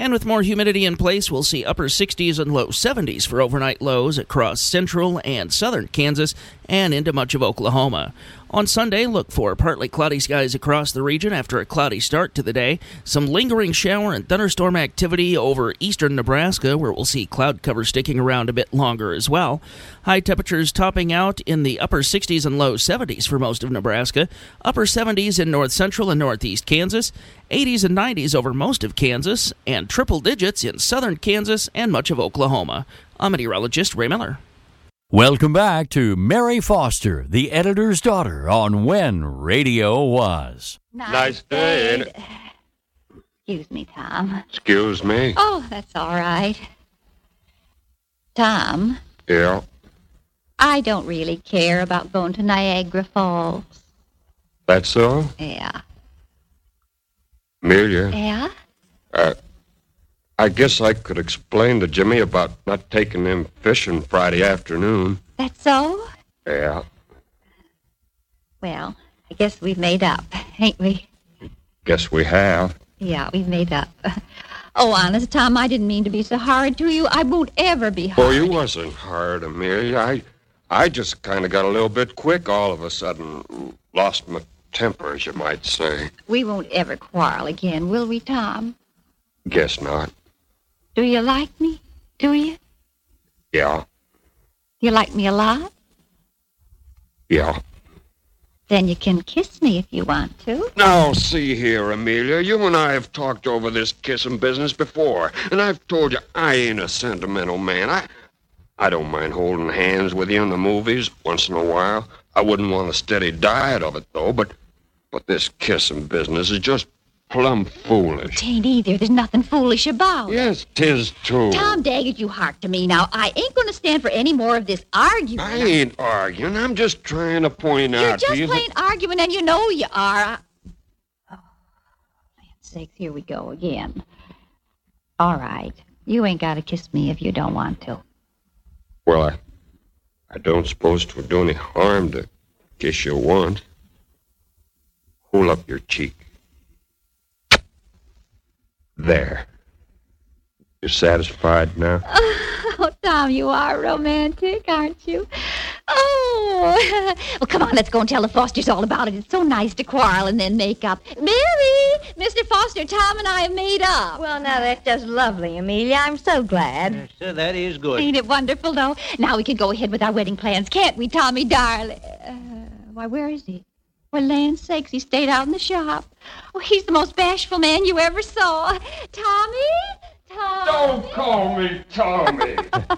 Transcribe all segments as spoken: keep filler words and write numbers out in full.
And with more humidity in place, we'll see upper sixties and low seventies for overnight lows across central and southern Kansas and into much of Oklahoma. On Sunday, look for partly cloudy skies across the region after a cloudy start to the day. Some lingering shower and thunderstorm activity over eastern Nebraska, where we'll see cloud cover sticking around a bit longer as well. High temperatures topping out in the upper sixties and low seventies for most of Nebraska. Upper seventies in north central and northeast Kansas. eighties and nineties over most of Kansas. And triple digits in southern Kansas and much of Oklahoma. I'm meteorologist Ray Miller. Welcome back to Mary Foster, the editor's daughter, on When Radio Was. Nice, nice day, ain't it? Excuse me, Tom. Excuse me? Oh, that's all right. Tom? Yeah? I don't really care about going to Niagara Falls. That's so? Yeah. Amelia? Yeah? Uh, I guess I could explain to Jimmy about not taking him fishing Friday afternoon. That's so? Yeah. Well, I guess we've made up, ain't we? Guess we have. Yeah, we've made up. Oh, honest, Tom, I didn't mean to be so hard to you. I won't ever be hard. Oh, you wasn't hard, Amelia. I, I just kind of got a little bit quick all of a sudden. Lost my temper, as you might say. We won't ever quarrel again, will we, Tom? Guess not. Do you like me? Do you? Yeah. You like me a lot? Yeah. Then you can kiss me if you want to. Now, see here, Amelia. You and I have talked over this kissing business before, and I've told you I ain't a sentimental man. I, I don't mind holding hands with you in the movies once in a while. I wouldn't want a steady diet of it, though, but, but this kissing business is just plumb foolish. Tain't either. There's nothing foolish about it. Yes, 'tis too. Tom Daggett, you hark to me now. I ain't going to stand for any more of this arguing. I ain't arguing. I'm just trying to point You're out to you just plain that... arguing, and you know you are. I... Oh, land's sakes, here we go again. All right. You ain't got to kiss me if you don't want to. Well, I, I don't suppose 'twould do any harm to kiss you once. Hold up your cheek. There. You're satisfied now? Oh, Tom, you are romantic, aren't you? Oh, well, come on, let's go and tell the Fosters all about it. It's so nice to quarrel and then make up. Billy, Mister Foster, Tom and I have made up. Well, now, that's just lovely, Amelia. I'm so glad. Yes, sir, that is good. Ain't it wonderful, though? Now we can go ahead with our wedding plans, can't we, Tommy, darling? Uh, why, where is he? For land's sakes, he stayed out in the shop. Oh, he's the most bashful man you ever saw. Tommy? Tommy? Don't call me Tommy.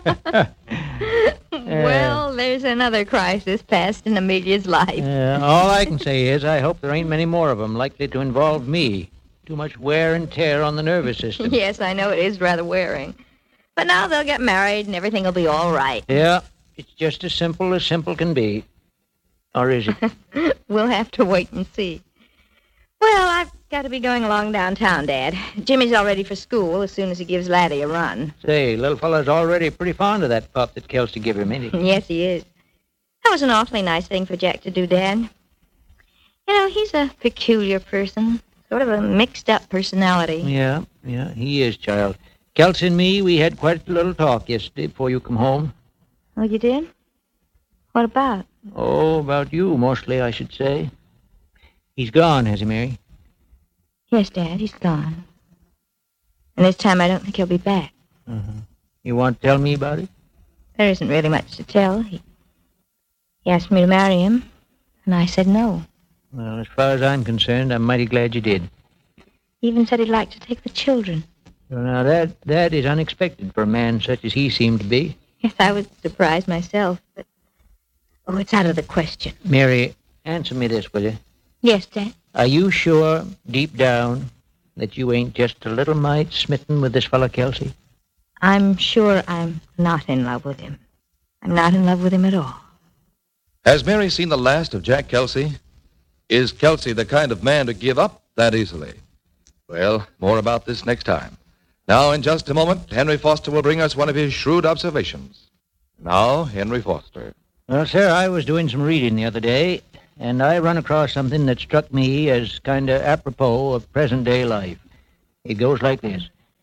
Well, there's another crisis passed in Amelia's life. Uh, all I can say is I hope there ain't many more of them likely to involve me. Too much wear and tear on the nervous system. Yes, I know it is rather wearing. But now they'll get married and everything will be all right. Yeah, it's just as simple as simple can be. Or is it? We'll have to wait and see. Well, I've got to be going along downtown, Dad. Jimmy's all ready for school as soon as he gives Laddie a run. Say, little fella's already pretty fond of that pup that Kelsey gave him, ain't he? Yes, he is. That was an awfully nice thing for Jack to do, Dad. You know, he's a peculiar person. Sort of a mixed-up personality. Yeah, yeah, he is, child. Kelsey and me, we had quite a little talk yesterday before you come home. Oh, you did? What about? Oh, about you, mostly, I should say. He's gone, has he, Mary? Yes, Dad, he's gone. And this time I don't think he'll be back. Uh-huh. You want to tell me about it? There isn't really much to tell. He, he asked me to marry him, and I said no. Well, as far as I'm concerned, I'm mighty glad you did. He even said he'd like to take the children. Well, now, that, that is unexpected for a man such as he seemed to be. Yes, I was surprised myself, but... Oh, it's out of the question. Mary, answer me this, will you? Yes, Dad? Are you sure, deep down, that you ain't just a little mite smitten with this fella Kelsey? I'm sure I'm not in love with him. I'm not in love with him at all. Has Mary seen the last of Jack Kelsey? Is Kelsey the kind of man to give up that easily? Well, more about this next time. Now, in just a moment, Henry Foster will bring us one of his shrewd observations. Now, Henry Foster. Well, sir, I was doing some reading the other day, and I run across something that struck me as kind of apropos of present-day life. It goes like this.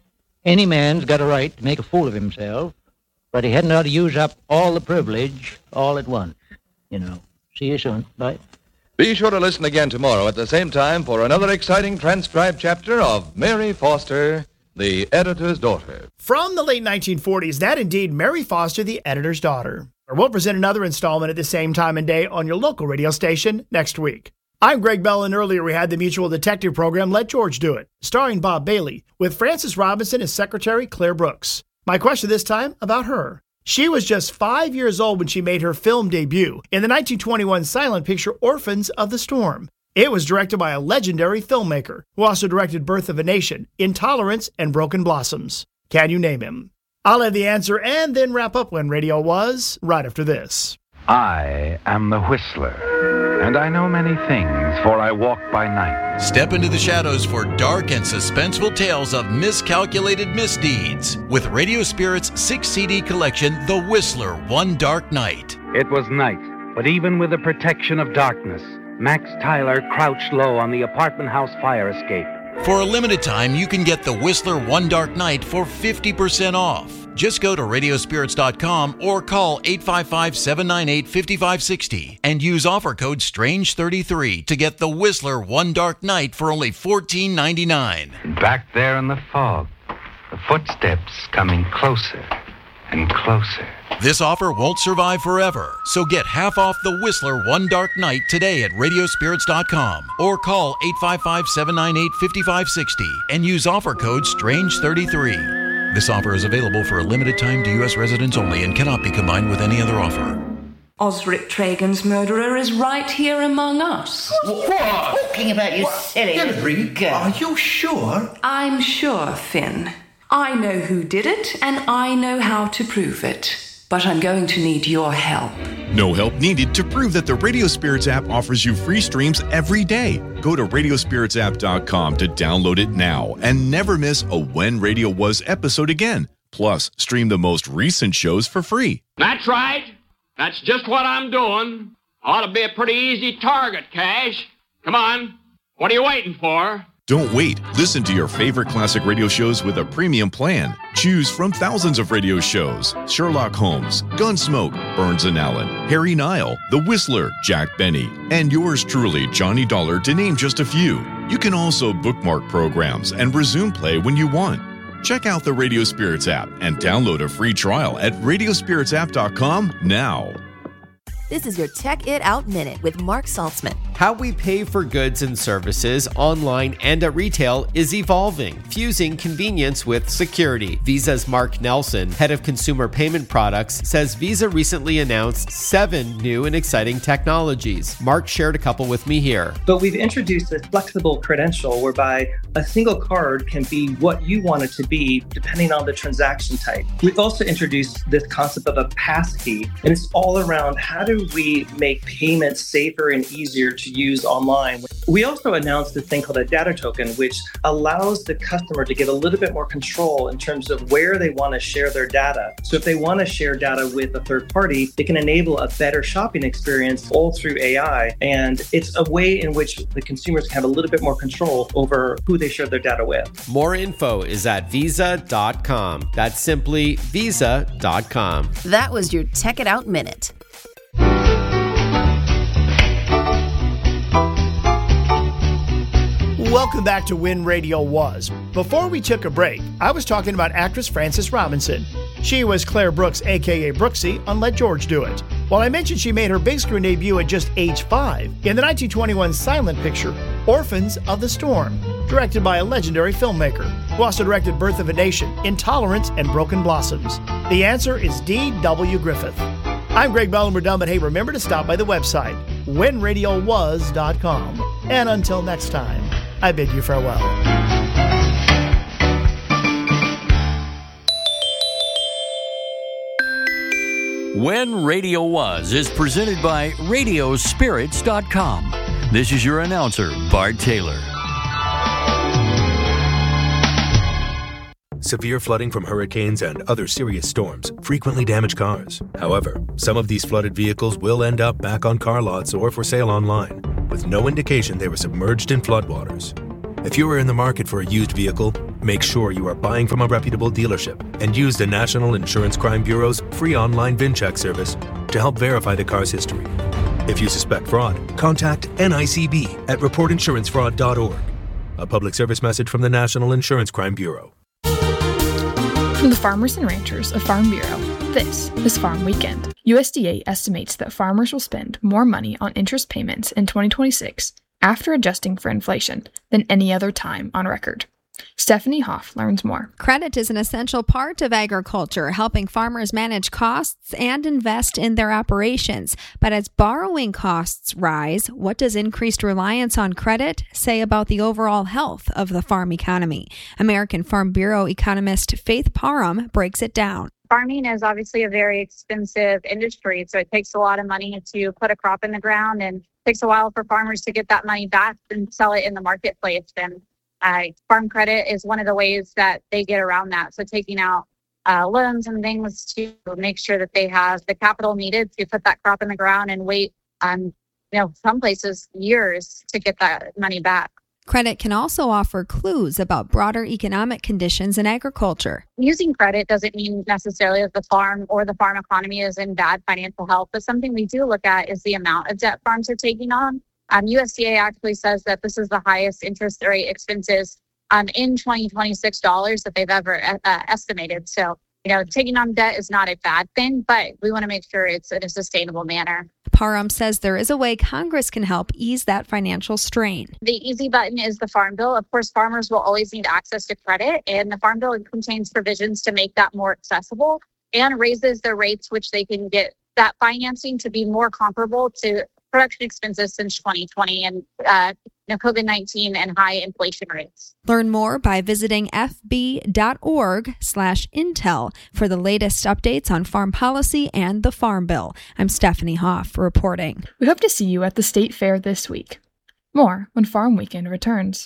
Any man's got a right to make a fool of himself, but he hadn't ought to use up all the privilege all at once, you know. See you soon. Bye. Be sure to listen again tomorrow at the same time for another exciting transcribed chapter of Mary Foster, the Editor's Daughter. From the late nineteen forties, that indeed Mary Foster, the Editor's Daughter. We'll present another installment at the same time and day on your local radio station next week. I'm Greg Bell, and earlier we had the Mutual Detective program, Let George Do It, starring Bob Bailey, with Frances Robinson as Secretary Claire Brooks. My question this time about her. She was just five years old when she made her film debut in the nineteen twenty-one silent picture Orphans of the Storm. It was directed by a legendary filmmaker who also directed Birth of a Nation, Intolerance, and Broken Blossoms. Can you name him? I'll have the answer and then wrap up When Radio Was right after this. I am the Whistler, and I know many things, for I walk by night. Step into the shadows for dark and suspenseful tales of miscalculated misdeeds with Radio Spirit's six C D collection, The Whistler, One Dark Night. It was night, but even with the protection of darkness, Max Tyler crouched low on the apartment house fire escape. For a limited time, you can get The Whistler One Dark Night for fifty percent off. Just go to radio spirits dot com or call eight five five, seven nine eight, five five six zero and use offer code strange thirty-three to get The Whistler One Dark Night for only fourteen ninety-nine. Back there in the fog, the footsteps coming closer and closer. This offer won't survive forever, so get half off The Whistler One Dark Night today at radio spirits dot com or call eight five five, seven nine eight, five five six zero and use offer code strange thirty-three. This offer is available for a limited time to U S residents only and cannot be combined with any other offer. Osric Tragan's murderer is right here among us. What? Talking about you silly little girl. Are you sure? I'm sure, Finn. I know who did it, and I know how to prove it. But I'm going to need your help. No help needed to prove that the Radio Spirits app offers you free streams every day. Go to radio spirits app dot com to download it now and never miss a When Radio Was episode again. Plus, stream the most recent shows for free. That's right. That's just what I'm doing. Ought to be a pretty easy target, Cash. Come on. What are you waiting for? Don't wait. Listen to your favorite classic radio shows with a premium plan. Choose from thousands of radio shows: Sherlock Holmes, Gunsmoke, Burns and Allen, Harry Nile, The Whistler, Jack Benny, and yours truly, Johnny Dollar, to name just a few. You can also bookmark programs and resume play when you want. Check out the Radio Spirits app and download a free trial at radio spirits app dot com now. This is your Check It Out Minute with Mark Saltzman. How we pay for goods and services online and at retail is evolving, fusing convenience with security. Visa's Mark Nelson, head of consumer payment products, says Visa recently announced seven new and exciting technologies. Mark shared a couple with me here. But we've introduced a flexible credential whereby a single card can be what you want it to be depending on the transaction type. We've also introduced this concept of a passkey, and it's all around how do we make payments safer and easier to use online. We also announced this thing called a data token, which allows the customer to get a little bit more control in terms of where they want to share their data. So if they want to share data with a third party, they can enable a better shopping experience all through A I. And it's a way in which the consumers can have a little bit more control over who they share their data with. More info is at visa dot com. That's simply visa dot com. That was your Check It Out Minute. Welcome back to When Radio Was. Before we took a break, I was talking about actress Frances Robinson. She was Claire Brooks, a k a. Brooksy, on Let George Do It. While I mentioned she made her big screen debut at just age five in the nineteen twenty-one silent picture Orphans of the Storm, directed by a legendary filmmaker who also directed Birth of a Nation, Intolerance, and Broken Blossoms. The answer is D W Griffith. I'm Greg Bell, and we're done, but hey, remember to stop by the website, when radio was dot com. And until next time, I bid you farewell. When Radio Was is presented by radio spirits dot com. This is your announcer, Bart Taylor. Severe flooding from hurricanes and other serious storms frequently damage cars. However, some of these flooded vehicles will end up back on car lots or for sale online, with no indication they were submerged in floodwaters. If you are in the market for a used vehicle, make sure you are buying from a reputable dealership and use the National Insurance Crime Bureau's free online VIN check service to help verify the car's history. If you suspect fraud, contact N I C B at report insurance fraud dot org. A public service message from the National Insurance Crime Bureau. From the farmers and ranchers of Farm Bureau, this is Farm Weekend. U S D A estimates that farmers will spend more money on interest payments in twenty twenty-six after adjusting for inflation than any other time on record. Stephanie Hoff learns more. Credit is an essential part of agriculture, helping farmers manage costs and invest in their operations. But as borrowing costs rise, what does increased reliance on credit say about the overall health of the farm economy? American Farm Bureau economist Faith Parham breaks it down. Farming is obviously a very expensive industry, so it takes a lot of money to put a crop in the ground, and it takes a while for farmers to get that money back and sell it in the marketplace. And uh, farm credit is one of the ways that they get around that. So taking out uh, loans and things to make sure that they have the capital needed to put that crop in the ground and wait, um, you know, some places years to get that money back. Credit can also offer clues about broader economic conditions in agriculture. Using credit doesn't mean necessarily that the farm or the farm economy is in bad financial health, but something we do look at is the amount of debt farms are taking on. Um, U S D A actually says that this is the highest interest rate expenses um, in twenty twenty-six dollars that they've ever uh, estimated. So, you know, taking on debt is not a bad thing, but we want to make sure it's in a sustainable manner. Parham says there is a way Congress can help ease that financial strain. The easy button is the Farm Bill. Of course, farmers will always need access to credit, and the Farm Bill contains provisions to make that more accessible and raises the rates which they can get that financing to be more comparable to production expenses since twenty twenty and uh, you know, COVID nineteen and high inflation rates. Learn more by visiting fb.org slash intel for the latest updates on farm policy and the Farm Bill. I'm Stephanie Hoff reporting. We hope to see you at the State Fair this week. More when Farm Weekend returns.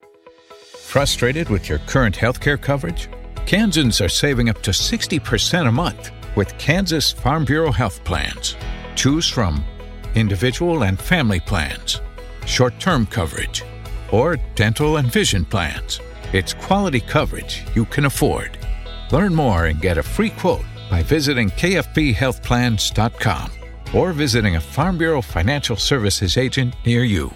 Frustrated with your current healthcare coverage? Kansans are saving up to sixty percent a month with Kansas Farm Bureau Health Plans. Choose from individual and family plans, short-term coverage, or dental and vision plans. It's quality coverage you can afford. Learn more and get a free quote by visiting k f b health plans dot com or visiting a Farm Bureau Financial Services agent near you.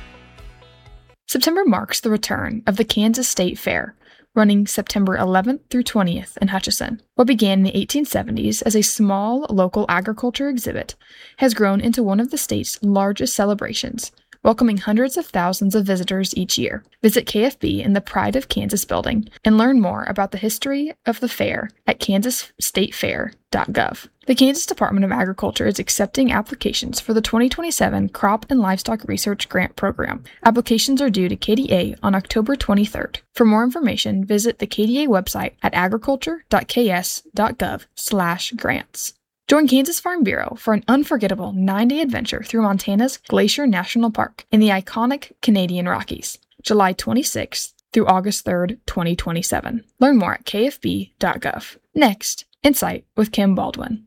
September marks the return of the Kansas State Fair, running September eleventh through twentieth in Hutchinson. What began in the eighteen seventies as a small local agriculture exhibit has grown into one of the state's largest celebrations, welcoming hundreds of thousands of visitors each year. Visit K F B in the Pride of Kansas building and learn more about the history of the fair at kansas state fair dot gov. The Kansas Department of Agriculture is accepting applications for the twenty twenty-seven Crop and Livestock Research Grant Program. Applications are due to K D A on October twenty-third. For more information, visit the K D A website at agriculture dot k s dot gov slash grants. Join Kansas Farm Bureau for an unforgettable nine-day adventure through Montana's Glacier National Park in the iconic Canadian Rockies, July twenty-sixth through August third, twenty twenty-seven. Learn more at k f b dot gov. Next, Insight with Kim Baldwin.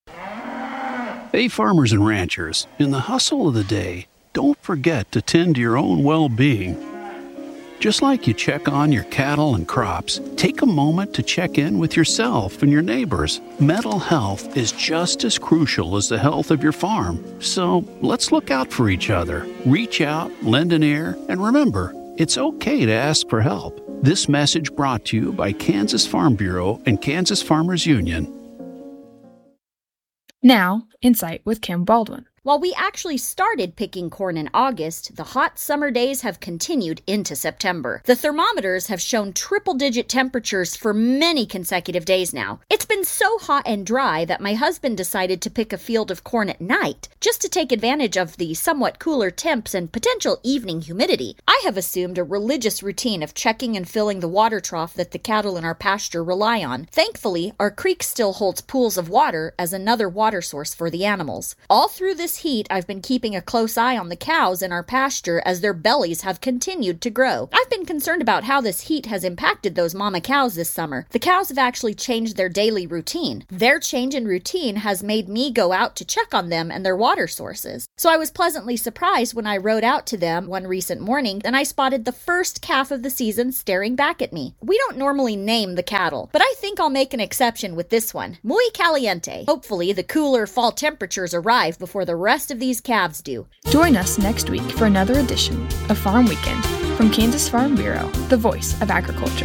Hey, farmers and ranchers, in the hustle of the day, don't forget to tend to your own well-being. Just like you check on your cattle and crops, take a moment to check in with yourself and your neighbors. Mental health is just as crucial as the health of your farm. So let's look out for each other. Reach out, lend an ear, and remember, it's okay to ask for help. This message brought to you by Kansas Farm Bureau and Kansas Farmers Union. Now, Insight with Kim Baldwin. While we actually started picking corn in August, the hot summer days have continued into September. The thermometers have shown triple-digit temperatures for many consecutive days now. It's been so hot and dry that my husband decided to pick a field of corn at night, just to take advantage of the somewhat cooler temps and potential evening humidity. I have assumed a religious routine of checking and filling the water trough that the cattle in our pasture rely on. Thankfully, our creek still holds pools of water as another water source for the animals. All through this this heat, I've been keeping a close eye on the cows in our pasture as their bellies have continued to grow. I've been concerned about how this heat has impacted those mama cows this summer. The cows have actually changed their daily routine. Their change in routine has made me go out to check on them and their water sources. So I was pleasantly surprised when I rode out to them one recent morning and I spotted the first calf of the season staring back at me. We don't normally name the cattle, but I think I'll make an exception with this one. Muy caliente. Hopefully the cooler fall temperatures arrive before the rest of these calves do. Join us next week for another edition of Farm Weekend from Kansas Farm Bureau, the voice of agriculture.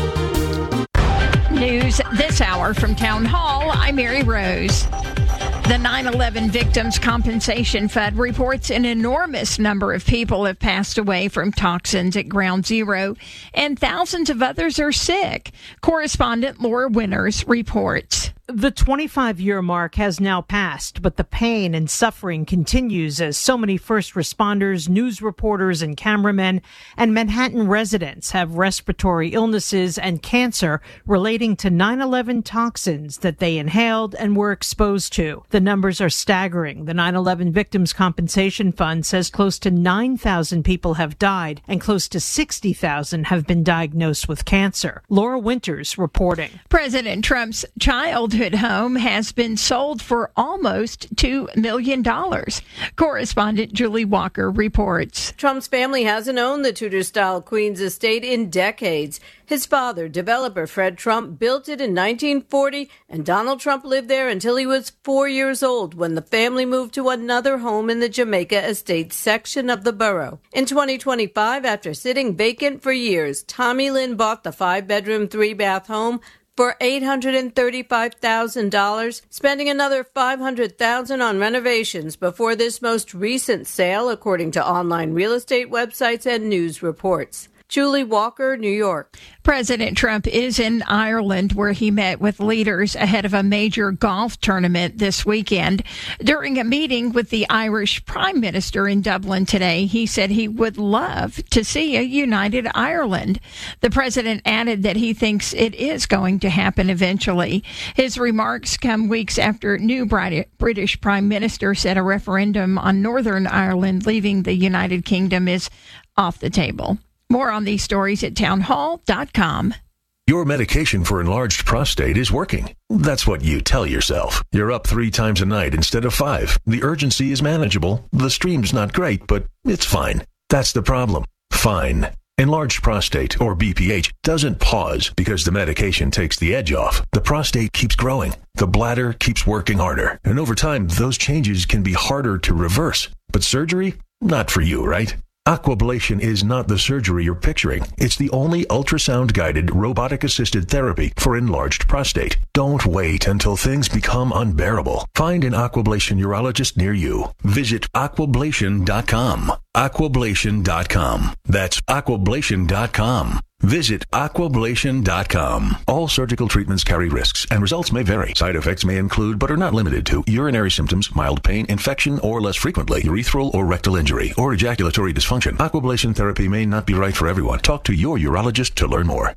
News this hour from Town Hall. I'm Mary Rose. The nine eleven Victims Compensation Fund reports an enormous number of people have passed away from toxins at Ground Zero, and thousands of others are sick. Correspondent Laura Winters reports. The twenty-five-year mark has now passed, but the pain and suffering continues as so many first responders, news reporters, and cameramen and Manhattan residents have respiratory illnesses and cancer relating to nine eleven toxins that they inhaled and were exposed to. The numbers are staggering. The nine eleven Victims Compensation Fund says close to nine thousand people have died and close to sixty thousand have been diagnosed with cancer. Laura Winters reporting. President Trump's childhood home has been sold for almost two million dollars. Correspondent Julie Walker reports. Trump's family hasn't owned the Tudor-style Queens estate in decades. His father, developer Fred Trump, built it in nineteen forty, and Donald Trump lived there until he was four years old when the family moved to another home in the Jamaica Estates section of the borough. In twenty twenty-five, after sitting vacant for years, Tommy Lynn bought the five-bedroom, three-bath home for eight hundred thirty-five thousand dollars, spending another five hundred thousand dollars on renovations before this most recent sale, according to online real estate websites and news reports. Julie Walker, New York. President Trump is in Ireland, where he met with leaders ahead of a major golf tournament this weekend. During a meeting with the Irish Prime Minister in Dublin today, he said he would love to see a united Ireland. The president added that he thinks it is going to happen eventually. His remarks come weeks after new British Prime Minister said a referendum on Northern Ireland leaving the United Kingdom is off the table. More on these stories at townhall dot com. Your medication for enlarged prostate is working. That's what you tell yourself. You're up three times a night instead of five. The urgency is manageable. The stream's not great, but it's fine. That's the problem. Fine. Enlarged prostate, or B P H, doesn't pause because the medication takes the edge off. The prostate keeps growing. The bladder keeps working harder. And over time, those changes can be harder to reverse. But surgery? Not for you, right? Aquablation is not the surgery you're picturing. It's the only ultrasound-guided, robotic-assisted therapy for enlarged prostate. Don't wait until things become unbearable. Find an Aquablation urologist near you. Visit aquablation dot com. aquablation dot com. That's aquablation dot com. Visit aquablation dot com. All surgical treatments carry risks, and results may vary. Side effects may include, but are not limited to, urinary symptoms, mild pain, infection, or less frequently, urethral or rectal injury, or ejaculatory dysfunction. Aquablation therapy may not be right for everyone. Talk to your urologist to learn more.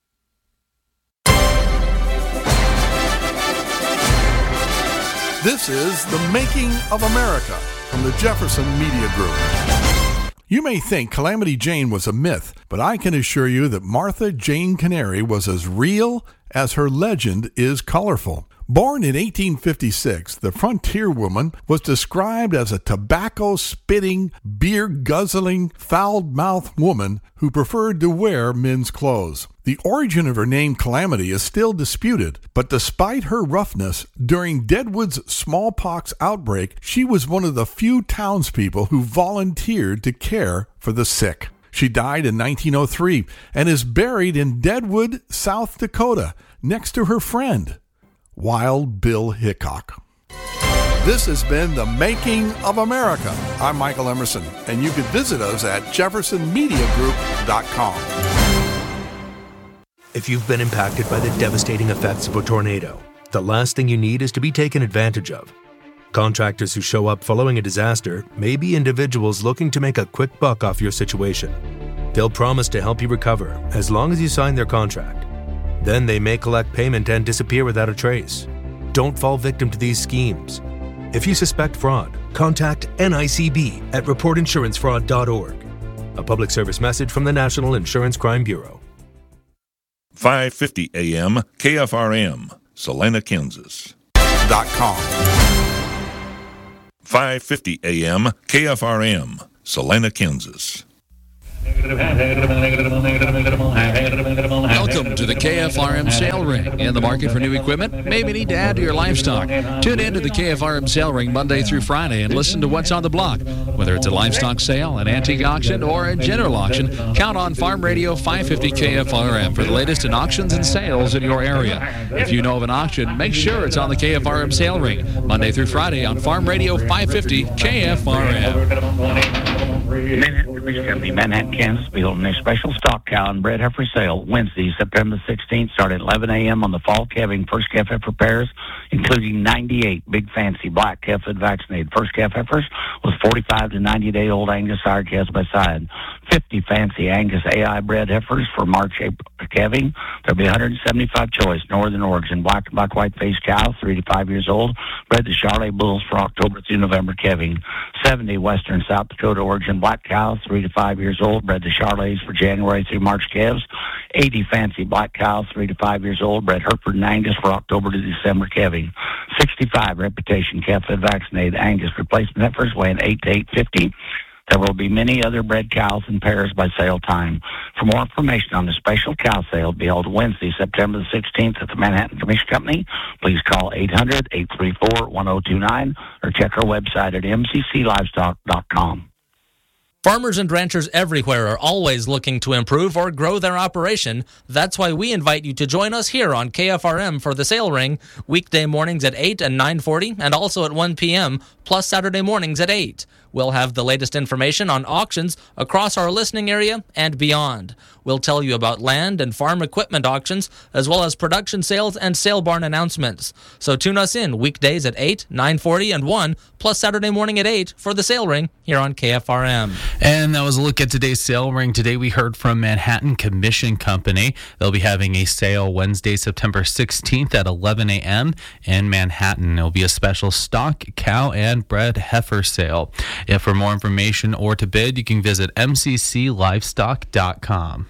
This is The Making of America from the Jefferson Media Group. You may think Calamity Jane was a myth, but I can assure you that Martha Jane Canary was as real as her legend is colorful. Born in eighteen fifty-six, the frontier woman was described as a tobacco-spitting, beer-guzzling, foul-mouthed woman who preferred to wear men's clothes. The origin of her name Calamity is still disputed, but despite her roughness, during Deadwood's smallpox outbreak, she was one of the few townspeople who volunteered to care for the sick. She died in nineteen oh three and is buried in Deadwood, South Dakota, next to her friend, Wild Bill Hickok. This has been The Making of America. I'm Michael Emerson, and you can visit us at jefferson media group dot com. If you've been impacted by the devastating effects of a tornado, the last thing you need is to be taken advantage of. Contractors who show up following a disaster may be individuals looking to make a quick buck off your situation. They'll promise to help you recover as long as you sign their contract. Then they may collect payment and disappear without a trace. Don't fall victim to these schemes. If you suspect fraud, contact N I C B at report insurance fraud dot org. A public service message from the National Insurance Crime Bureau. five fifty A M K F R M, Salina, Kansas. Dot com. five fifty A M K F R M, Salina, Kansas. Welcome to the K F R M Sale Ring. In the market for new equipment? Maybe need to add to your livestock. Tune in to the K F R M Sale Ring Monday through Friday and listen to what's on the block. Whether it's a livestock sale, an antique auction, or a general auction, count on Farm Radio five fifty K F R M for the latest in auctions and sales in your area. If you know of an auction, make sure it's on the K F R M Sale Ring Monday through Friday on Farm Radio five fifty K F R M. Manhattan Commission Company, Manhattan, Kansas, beholding a special stock cow and bred heifer sale Wednesday, September sixteenth, starting at eleven A M on the fall calving first calf heifer pairs, including ninety-eight big fancy black calf-fed vaccinated first calf heifers with forty-five to ninety day old Angus sire calves by side, fifty fancy Angus A I bred heifers for March April calving. There'll be one hundred seventy-five choice Northern Oregon black and black white faced cows, three to five years old, bred to Charolais bulls for October through November calving, seventy Western South Dakota Oregon black cows, three to five years old, bred to Charolais for January through March calves, eighty fancy black cows, three to five years old, bred Hereford and Angus for October to December calving, sixty-five reputation calf-fed vaccinated Angus replacement heifers weighing eight to eight fifty. There will be many other bred cows and pairs by sale time. For more information on the special cow sale to be held Wednesday, September the sixteenth at the Manhattan Commission Company, please call eight hundred, eight three four, one oh two nine or check our website at m c c livestock dot com. Farmers and ranchers everywhere are always looking to improve or grow their operation. That's why we invite you to join us here on K F R M for the Sale Ring, weekday mornings at eight and nine forty, and also at one p m, plus Saturday mornings at eight. We'll have the latest information on auctions across our listening area and beyond. We'll tell you about land and farm equipment auctions, as well as production sales and sale barn announcements. So tune us in weekdays at eight, nine forty, and one, plus Saturday morning at eight for the Sale Ring here on K F R M. And that was a look at today's Sale Ring. Today we heard from Manhattan Commission Company. They'll be having a sale Wednesday, September sixteenth at eleven a m in Manhattan. It'll be a special stock, cow, and bred heifer sale. If for more information or to bid, you can visit m c c livestock dot com.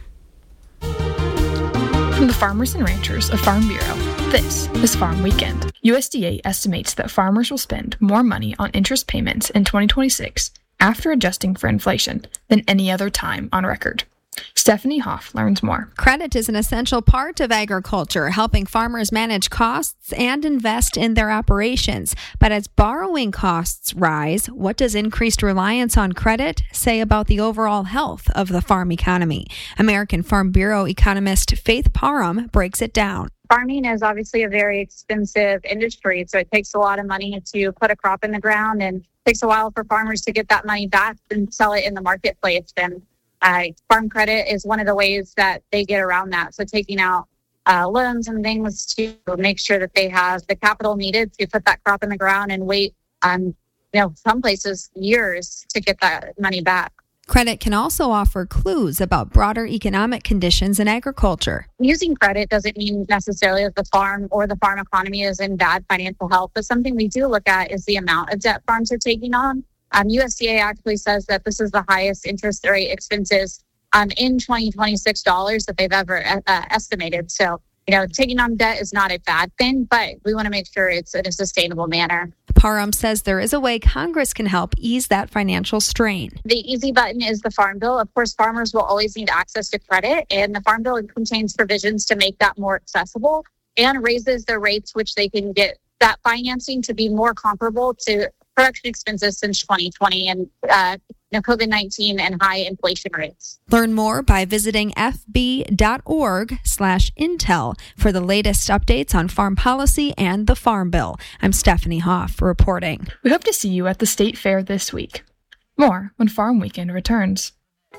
From the Farmers and Ranchers of Farm Bureau, this is Farm Weekend. U S D A estimates that farmers will spend more money on interest payments in twenty twenty-six after adjusting for inflation than any other time on record. Stephanie Hoff learns more. Credit is an essential part of agriculture, helping farmers manage costs and invest in their operations. But as borrowing costs rise, what does increased reliance on credit say about the overall health of the farm economy? American Farm Bureau economist Faith Parham breaks it down. Farming is obviously a very expensive industry, so it takes a lot of money to put a crop in the ground, and it takes a while for farmers to get that money back and sell it in the marketplace. And Uh, farm credit is one of the ways that they get around that. So taking out uh, loans and things to make sure that they have the capital needed to put that crop in the ground and wait, um, you know, some places years to get that money back. Credit can also offer clues about broader economic conditions in agriculture. Using credit doesn't mean necessarily that the farm or the farm economy is in bad financial health, but something we do look at is the amount of debt farms are taking on. Um, U S D A actually says that this is the highest interest rate expenses um, in twenty twenty-six dollars that they've ever uh, estimated. So, you know, taking on debt is not a bad thing, but we want to make sure it's in a sustainable manner. Parham says there is a way Congress can help ease that financial strain. The easy button is the Farm Bill. Of course, farmers will always need access to credit, and the Farm Bill contains provisions to make that more accessible and raises the rates which they can get that financing to be more comparable to production expenses since twenty twenty and uh, you know, COVID nineteen and high inflation rates. Learn more by visiting f b dot org slash intel for the latest updates on farm policy and the Farm Bill. I'm Stephanie Hoff reporting. We hope to see you at the State Fair this week. More when Farm Weekend returns.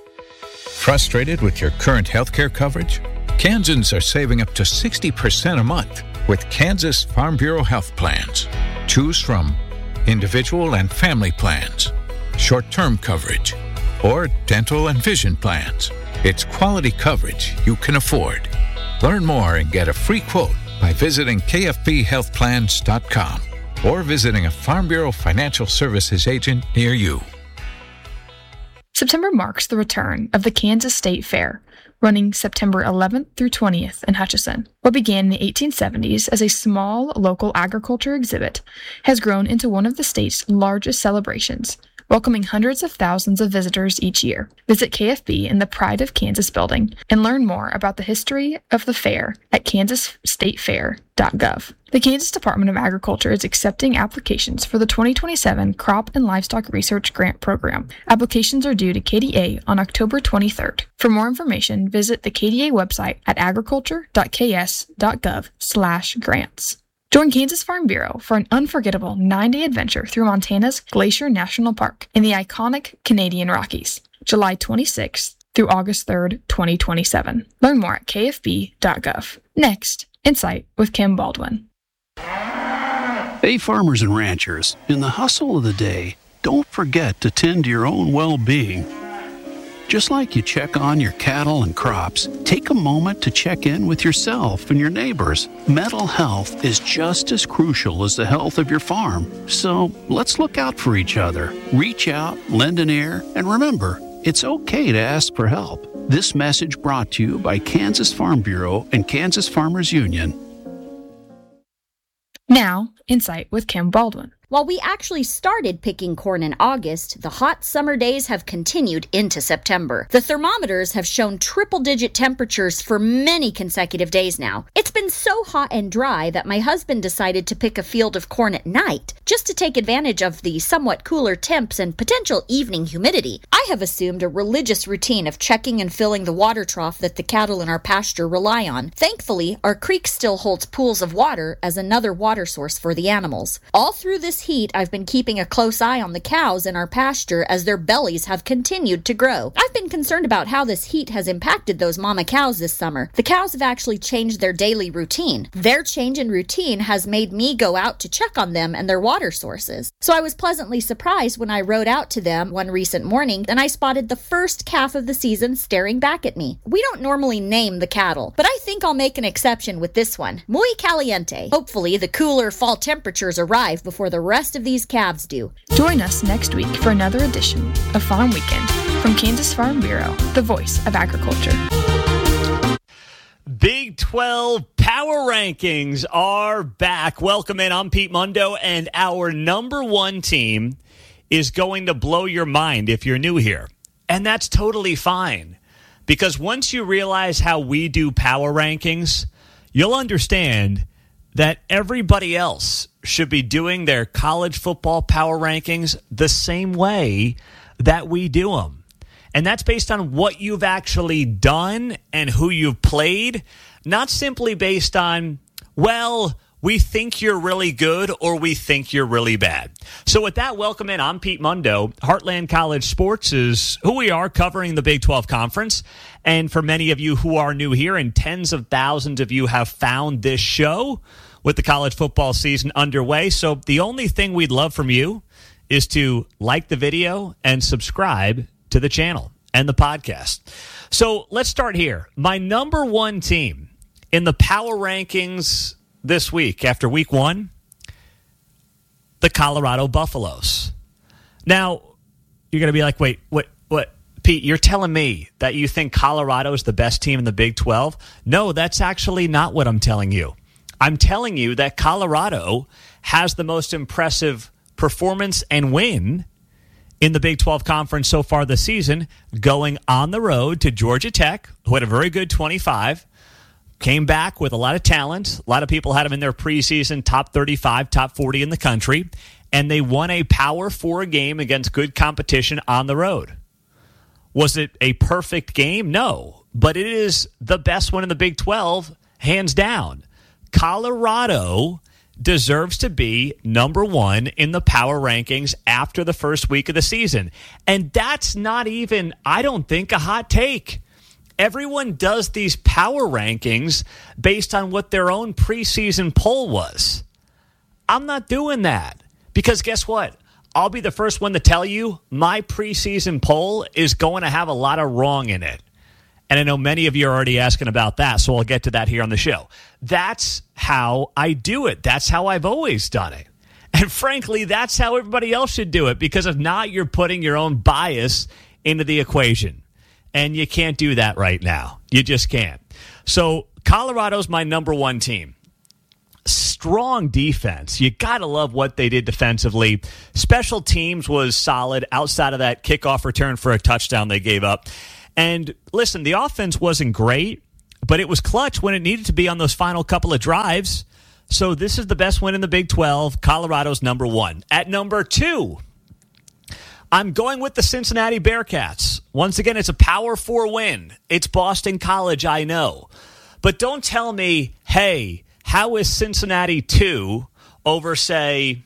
Frustrated with your current healthcare coverage? Kansans are saving up to sixty percent a month with Kansas Farm Bureau health plans. Choose from individual and family plans, short-term coverage, or dental and vision plans. It's quality coverage you can afford. Learn more and get a free quote by visiting k f b health plans dot com. or visiting a Farm Bureau Financial Services agent near you. September marks the return of the Kansas State Fair, running September eleventh through twentieth in Hutchinson. What began in the eighteen seventies as a small local agriculture exhibit has grown into one of the state's largest celebrations, welcoming hundreds of thousands of visitors each year. Visit K F B in the Pride of Kansas building and learn more about the history of the fair at kansas state fair dot gov. The Kansas Department of Agriculture is accepting applications for the twenty twenty-seven Crop and Livestock Research Grant Program. Applications are due to K D A on October twenty-third. For more information, visit the K D A website at agriculture dot k s dot gov slash grants. Join Kansas Farm Bureau for an unforgettable nine-day adventure through Montana's Glacier National Park in the iconic Canadian Rockies, July twenty-sixth through August third, twenty twenty-seven. Learn more at k f b dot gov. Next, Insight with Kim Baldwin. Hey, farmers and ranchers, in the hustle of the day, don't forget to tend to your own well-being. Just like you check on your cattle and crops, take a moment to check in with yourself and your neighbors. Mental health is just as crucial as the health of your farm. So let's look out for each other. Reach out, lend an ear, and remember, it's okay to ask for help. This message brought to you by Kansas Farm Bureau and Kansas Farmers Union. Now, Insight with Kim Baldwin. While we actually started picking corn in August, the hot summer days have continued into September. The thermometers have shown triple-digit temperatures for many consecutive days now. It's been so hot and dry that my husband decided to pick a field of corn at night, just to take advantage of the somewhat cooler temps and potential evening humidity. I have assumed a religious routine of checking and filling the water trough that the cattle in our pasture rely on. Thankfully, our creek still holds pools of water as another water source for the animals. All through this heat, I've been keeping a close eye on the cows in our pasture as their bellies have continued to grow. I've been concerned about how this heat has impacted those mama cows this summer. The cows have actually changed their daily routine. Their change in routine has made me go out to check on them and their water sources. So I was pleasantly surprised when I rode out to them one recent morning and I spotted the first calf of the season staring back at me. We don't normally name the cattle, but I think I'll make an exception with this one. Muy caliente. Hopefully the cooler fall temperatures arrive before the rest of these calves do. Join us next week for another edition of Farm Weekend from Kansas Farm Bureau, the voice of agriculture. Big twelve Power Rankings are back. Welcome in. I'm Pete Mundo, and our number one team is going to blow your mind if you're new here. And that's totally fine, because once you realize how we do Power Rankings, you'll understand that everybody else should be doing their college football power rankings the same way that we do them. And that's based on what you've actually done and who you've played, not simply based on, well, we think you're really good or we think you're really bad. So with that, welcome in. I'm Pete Mundo. Heartland College Sports is who we are, covering the Big twelve Conference. And for many of you who are new here, and tens of thousands of you have found this show with the college football season underway. So the only thing we'd love from you is to like the video and subscribe to the channel and the podcast. So let's start here. My number one team in the power rankings this week, after week one, the Colorado Buffaloes. Now, you're going to be like, wait, what, what, Pete, you're telling me that you think Colorado is the best team in the Big twelve? No, that's actually not what I'm telling you. I'm telling you that Colorado has the most impressive performance and win in the Big twelve Conference so far this season, going on the road to Georgia Tech, who had a very good twenty-five, came back with a lot of talent. A lot of people had them in their preseason top thirty-five, top forty in the country, and they won a Power Four game against good competition on the road. Was it a perfect game? No, but it is the best one in the Big twelve, hands down. Colorado deserves to be number one in the power rankings after the first week of the season. And that's not even, I don't think, a hot take. Everyone does these power rankings based on what their own preseason poll was. I'm not doing that, because guess what? I'll be the first one to tell you my preseason poll is going to have a lot of wrong in it. And I know many of you are already asking about that, so I'll get to that here on the show. That's how I do it. That's how I've always done it. And frankly, that's how everybody else should do it, because if not, you're putting your own bias into the equation. And you can't do that right now. You just can't. So Colorado's my number one team. Strong defense. You got to love what they did defensively. Special teams was solid outside of that kickoff return for a touchdown they gave up. And listen, the offense wasn't great, but it was clutch when it needed to be on those final couple of drives. So this is the best win in the Big twelve. Colorado's number one. At number two, I'm going with the Cincinnati Bearcats. Once again, it's a Power Four win. It's Boston College, I know. But don't tell me, hey, how is Cincinnati two over, say,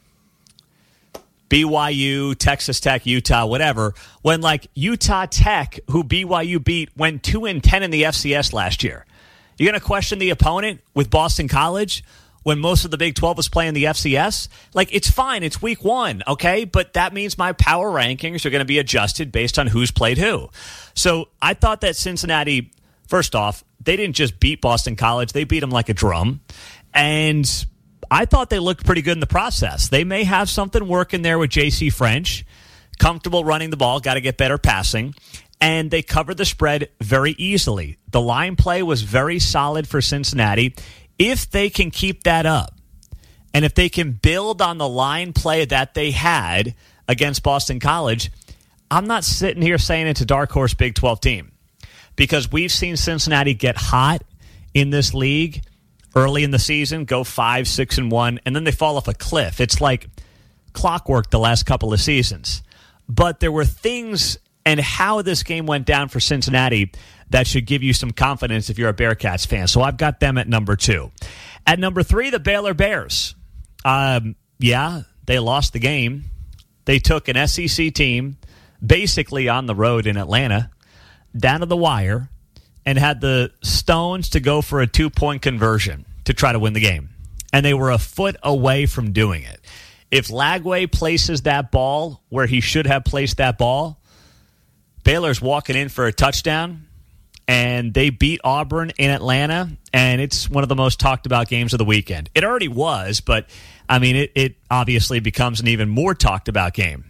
B Y U, Texas Tech, Utah, whatever, when like Utah Tech, who B Y U beat, went two and ten in the F C S last year? You're going to question the opponent with Boston College when most of the Big twelve is playing the F C S? Like, it's fine. It's week one, okay? But that means my power rankings are going to be adjusted based on who's played who. So I thought that Cincinnati, first off, they didn't just beat Boston College. They beat them like a drum. And I thought they looked pretty good in the process. They may have something working there with J C French. Comfortable running the ball, got to get better passing. And they covered the spread very easily. The line play was very solid for Cincinnati. If they can keep that up, and if they can build on the line play that they had against Boston College, I'm not sitting here saying it's a dark horse Big twelve team, because we've seen Cincinnati get hot in this league early in the season, go five, six, and one, and then they fall off a cliff. It's like clockwork the last couple of seasons. But there were things and how this game went down for Cincinnati that should give you some confidence if you're a Bearcats fan. So I've got them at number two. At number three, the Baylor Bears. Um, yeah, they lost the game. They took an S E C team basically on the road in Atlanta down to the wire and had the stones to go for a two-point conversion to try to win the game. And they were a foot away from doing it. If Lagway places that ball where he should have placed that ball, Baylor's walking in for a touchdown, and they beat Auburn in Atlanta, and it's one of the most talked about games of the weekend. It already was, but, I mean, it, it obviously becomes an even more talked about game.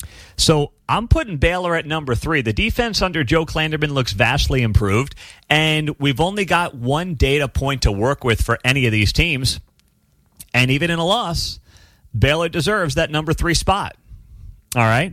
So I'm putting Baylor at number three. The defense under Joe Klanderman looks vastly improved, and we've only got one data point to work with for any of these teams. And even in a loss, Baylor deserves that number three spot. All right?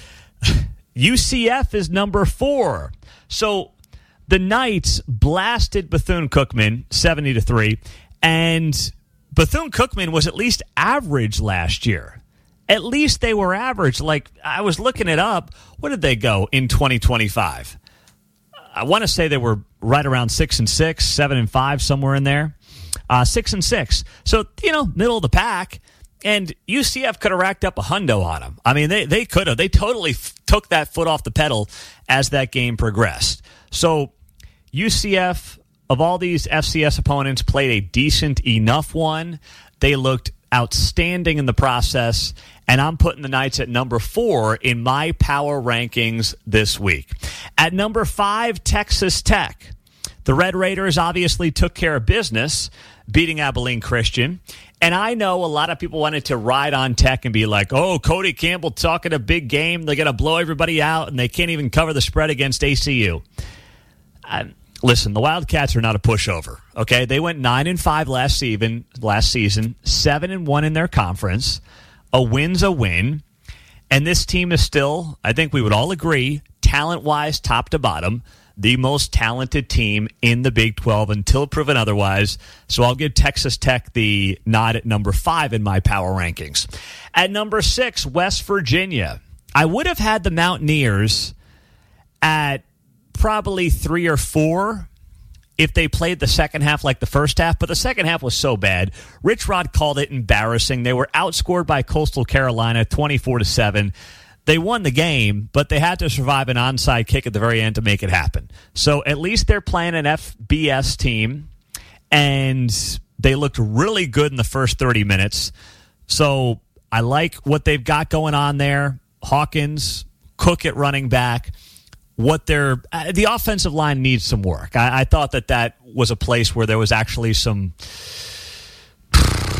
U C F is number four. So the Knights blasted Bethune-Cookman seventy to three, and Bethune-Cookman was at least average last year. At least they were average. Like, I was looking it up. What did they go in twenty twenty-five? I want to say they were right around six and six, seven and five, somewhere in there. Uh, six and six. So, you know, middle of the pack. And U C F could have racked up a hundo on them. I mean, they, they could have. They totally f- took that foot off the pedal as that game progressed. So U C F, of all these F C S opponents, played a decent enough one. They looked outstanding in the process, and I'm putting the Knights at number four in my power rankings this week. At number five, Texas Tech. The Red Raiders obviously took care of business, beating Abilene Christian. And I know a lot of people wanted to ride on Tech and be like, oh, Cody Campbell talking a big game. They're going to blow everybody out, and they can't even cover the spread against A C U. Uh, listen, the Wildcats are not a pushover, okay? They went nine and five last season, last season, seven and one in their conference. A win's a win. And this team is still, I think we would all agree, talent-wise, top to bottom, the most talented team in the Big twelve until proven otherwise. So I'll give Texas Tech the nod at number five in my power rankings. At number six, West Virginia. I would have had the Mountaineers at probably three or four if they played the second half like the first half, but the second half was so bad. Rich Rod called it embarrassing. They were outscored by Coastal Carolina twenty-four to seven. They won the game, but they had to survive an onside kick at the very end to make it happen. So at least they're playing an F B S team, and they looked really good in the first thirty minutes. So I like what they've got going on there. Hawkins, Cook at running back. What they're uh, the offensive line needs some work. I, I thought that that was a place where there was actually some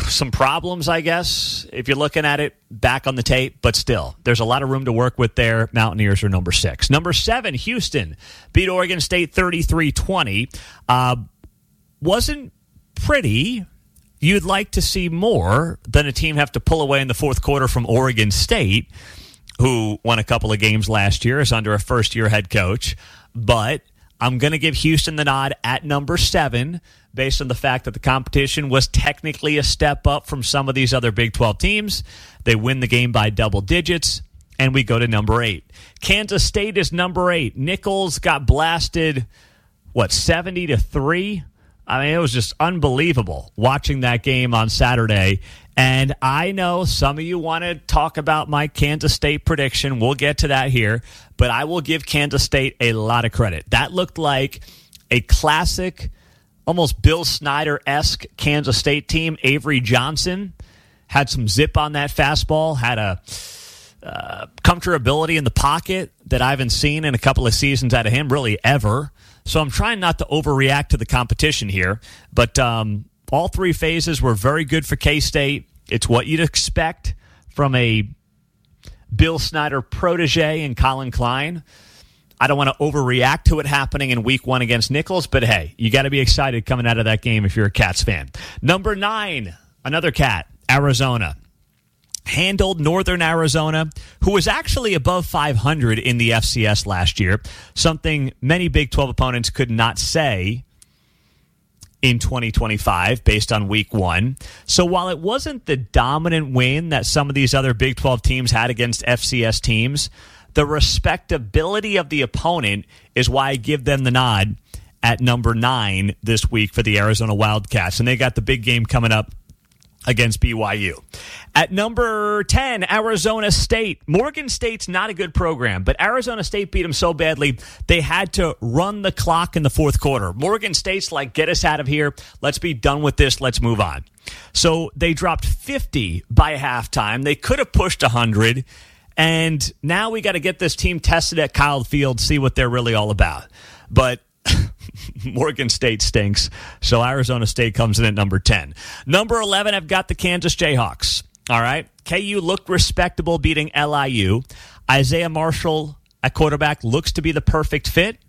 some problems, I guess, if you're looking at it back on the tape, but still, there's a lot of room to work with there. Mountaineers are number six. Number seven, Houston beat Oregon State thirty-three twenty. Uh, wasn't pretty. You'd like to see more than a team have to pull away in the fourth quarter from Oregon State, who won a couple of games last year, is under a first-year head coach. But I'm going to give Houston the nod at number seven based on the fact that the competition was technically a step up from some of these other Big twelve teams. They win the game by double digits, and we go to number eight. Kansas State is number eight. Nichols got blasted, what, seventy to three? I mean, it was just unbelievable watching that game on Saturday. And I know some of you want to talk about my Kansas State prediction. We'll get to that here. But I will give Kansas State a lot of credit. That looked like a classic, almost Bill Snyder-esque Kansas State team. Avery Johnson had some zip on that fastball, had a uh, comfortability in the pocket that I haven't seen in a couple of seasons out of him, really ever. So I'm trying not to overreact to the competition here. But um, all three phases were very good for K-State. It's what you'd expect from a Bill Snyder protege and Colin Klein. I don't want to overreact to it happening in week one against Nichols, but hey, you got to be excited coming out of that game if you're a Cats fan. Number nine, another Cat, Arizona. Handled Northern Arizona, who was actually above five hundred in the F C S last year, something many Big twelve opponents could not say in twenty twenty-five based on week one. So while it wasn't the dominant win that some of these other Big twelve teams had against F C S teams, the respectability of the opponent is why I give them the nod at number nine this week for the Arizona Wildcats. And they got the big game coming up against B Y U. At number ten, Arizona State. Morgan State's not a good program, but Arizona State beat them so badly, they had to run the clock in the fourth quarter. Morgan State's like, get us out of here. Let's be done with this. Let's move on. So they dropped fifty by halftime. They could have pushed one hundred, and now we got to get this team tested at Kyle Field, see what they're really all about. But Morgan State stinks, so Arizona State comes in at number ten. Number eleven, I've got the Kansas Jayhawks. All right, K U looked respectable beating L I U. Isaiah Marshall at quarterback looks to be the perfect fit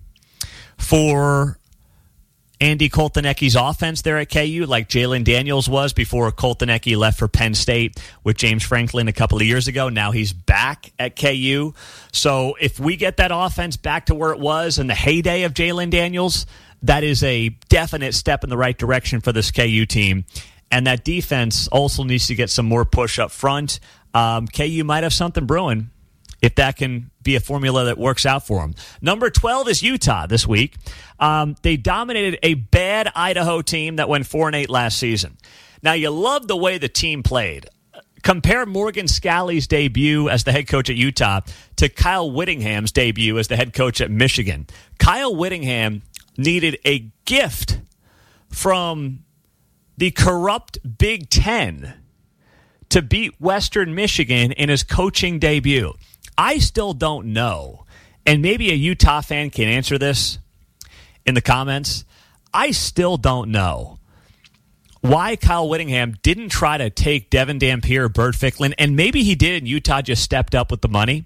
for Andy Koltanecki's offense there at K U, like Jalen Daniels was before Koltanecki left for Penn State with James Franklin a couple of years ago. Now he's back at K U. So if we get that offense back to where it was in the heyday of Jalen Daniels, that is a definite step in the right direction for this K U team. And that defense also needs to get some more push up front. Um, K U might have something brewing if that can be a formula that works out for them. Number twelve is Utah this week. Um, they dominated a bad Idaho team that went four and eight last season. Now, you love the way the team played. Compare Morgan Scalley's debut as the head coach at Utah to Kyle Whittingham's debut as the head coach at Michigan. Kyle Whittingham needed a gift from the corrupt Big Ten to beat Western Michigan in his coaching debut. I still don't know, and maybe a Utah fan can answer this in the comments. I still don't know why Kyle Whittingham didn't try to take Devin Dampier, Bert Ficklin, and maybe he did, and Utah just stepped up with the money.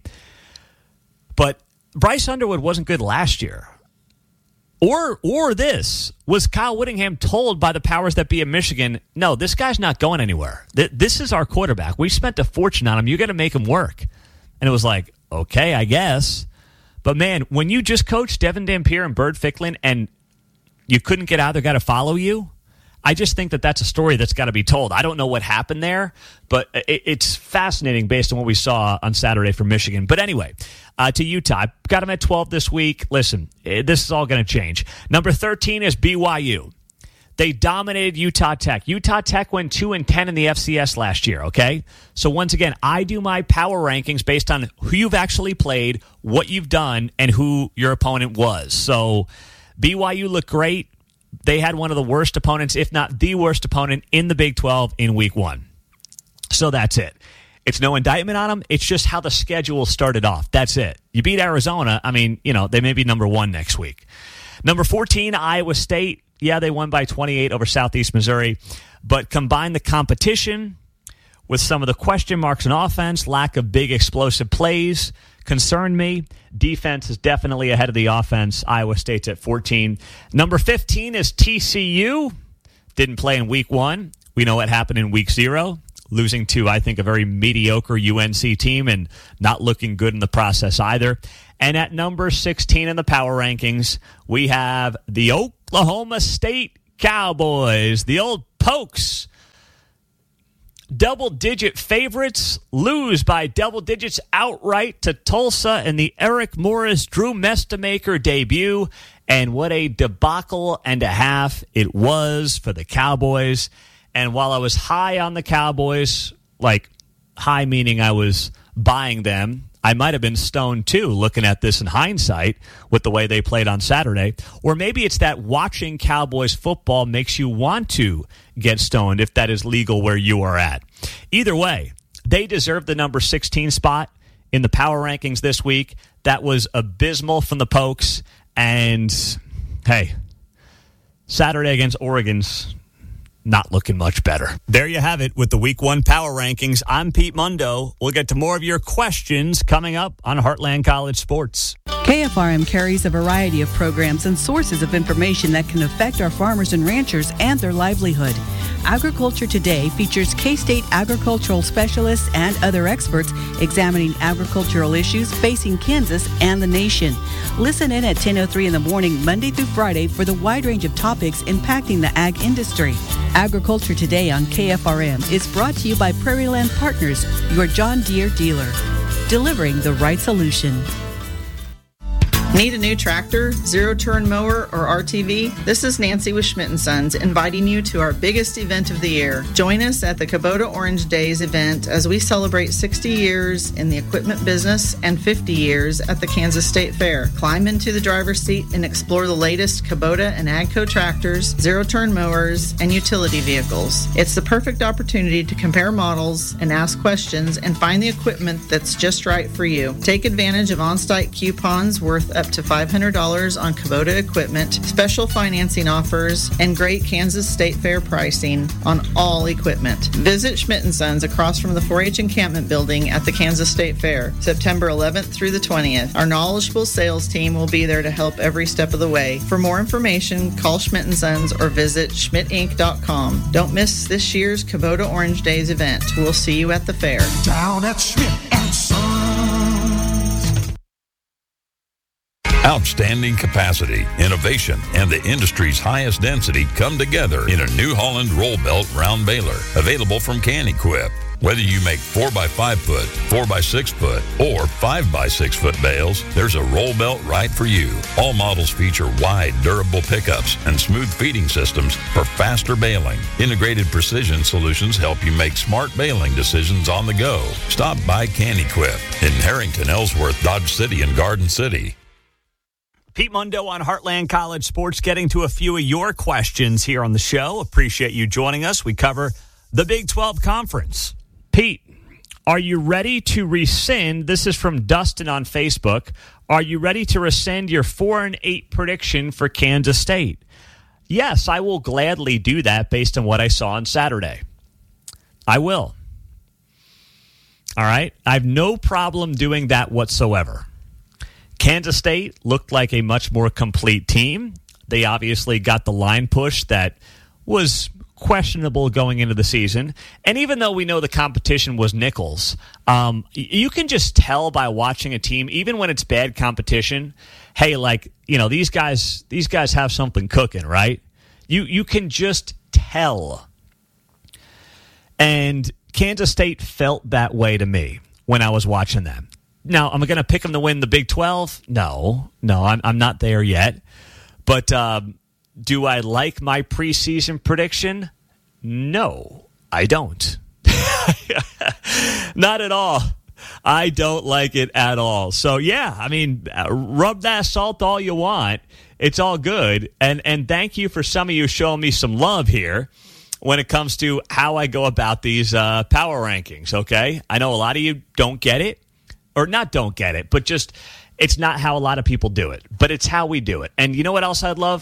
But Bryce Underwood wasn't good last year. Or or this, was Kyle Whittingham told by the powers that be in Michigan, no, this guy's not going anywhere. This is our quarterback. We spent a fortune on him. You got to make him work. And it was like, okay, I guess. But, man, when you just coached Devin Dampier and Bert Ficklin and you couldn't get either guy to follow you, I just think that that's a story that's got to be told. I don't know what happened there, but it's fascinating based on what we saw on Saturday from Michigan. But anyway, uh, to Utah, I got them at twelve this week. Listen, this is all going to change. Number thirteen is B Y U. They dominated Utah Tech. Utah Tech went two and ten in the F C S last year, okay? So once again, I do my power rankings based on who you've actually played, what you've done, and who your opponent was. So B Y U looked great. They had one of the worst opponents, if not the worst opponent, in the Big twelve in week one. So that's it. It's no indictment on them. It's just how the schedule started off. That's it. You beat Arizona. I mean, you know, they may be number one next week. Number fourteen, Iowa State. Yeah, they won by twenty-eight over Southeast Missouri. But combine the competition with some of the question marks in offense, lack of big explosive plays concerned me. Defense is definitely ahead of the offense. Iowa State's at fourteen. Number fifteen is T C U. Didn't play in week one. We know what happened in week zero, losing to, I think, a very mediocre U N C team and not looking good in the process either. And at number sixteen in the power rankings, we have the Oklahoma State Cowboys, the old Pokes. Double-digit favorites lose by double digits outright to Tulsa in the Eric Morris Drew Mestamaker debut. And what a debacle and a half it was for the Cowboys. And while I was high on the Cowboys, like high meaning I was buying them, I might have been stoned too, looking at this in hindsight with the way they played on Saturday. Or maybe it's that watching Cowboys football makes you want to get stoned if that is legal where you are at. Either way, they deserve the number sixteen spot in the power rankings this week. That was abysmal from the Pokes. And, hey, Saturday against Oregon's not looking much better. There you have it with the Week One Power Rankings. I'm Pete Mundo. We'll get to more of your questions coming up on Heartland College Sports. K F R M carries a variety of programs and sources of information that can affect our farmers and ranchers and their livelihood. Agriculture Today features K-State agricultural specialists and other experts examining agricultural issues facing Kansas and the nation. Listen in at ten oh three in the morning, Monday through Friday, for the wide range of topics impacting the ag industry. Agriculture Today on K F R M is brought to you by Prairie Land Partners, your John Deere dealer, delivering the right solution. Need a new tractor, zero-turn mower, or R T V? This is Nancy with Schmidt and Sons inviting you to our biggest event of the year. Join us at the Kubota Orange Days event as we celebrate sixty years in the equipment business and fifty years at the Kansas State Fair. Climb into the driver's seat and explore the latest Kubota and AGCO tractors, zero-turn mowers, and utility vehicles. It's the perfect opportunity to compare models and ask questions and find the equipment that's just right for you. Take advantage of on-site coupons worth up to five hundred dollars on Kubota equipment, special financing offers, and great Kansas State Fair pricing on all equipment. Visit Schmidt and Sons across from the four H encampment building at the Kansas State Fair, September eleventh through the twentieth. Our knowledgeable sales team will be there to help every step of the way. For more information, call Schmidt and Sons or visit schmidt inc dot com. Don't miss this year's Kubota Orange Days event. We'll see you at the fair. Down at Schmidt and Sons. Outstanding capacity, innovation, and the industry's highest density come together in a New Holland roll belt round baler, available from Can-Equip. Whether you make four by five foot, four by six foot, or five by six foot bales, there's a roll belt right for you. All models feature wide, durable pickups and smooth feeding systems for faster baling. Integrated precision solutions help you make smart baling decisions on the go. Stop by Can-Equip in Harrington, Ellsworth, Dodge City, and Garden City. Pete Mundo on Heartland College Sports, getting to a few of your questions here on the show. Appreciate you joining us. We cover the Big twelve Conference. Pete, are you ready to rescind? This is from Dustin on Facebook. Are you ready to rescind your four and eight prediction for Kansas State? Yes, I will gladly do that based on what I saw on Saturday. I will. All right? I have no problem doing that whatsoever. Kansas State looked like a much more complete team. They obviously got the line push that was questionable going into the season. And even though we know the competition was Nichols, um, you can just tell by watching a team, even when it's bad competition, hey, like, you know, these guys these guys have something cooking, right? You you can just tell. And Kansas State felt that way to me when I was watching them. Now, am I going to pick them to win the Big twelve? No, no, I'm, I'm not there yet. But um, do I like my preseason prediction? No, I don't. Not at all. I don't like it at all. So, yeah, I mean, rub that salt all you want. It's all good. And, and thank you for some of you showing me some love here when it comes to how I go about these uh, power rankings, okay? I know a lot of you don't get it. Or not don't get it, but just it's not how a lot of people do it. But it's how we do it. And you know what else I'd love?